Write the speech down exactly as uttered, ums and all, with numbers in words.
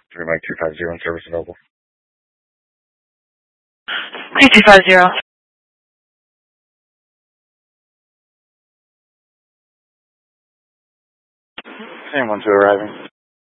three Mike two five zero in service available. Mike two five zero. Same one two arriving.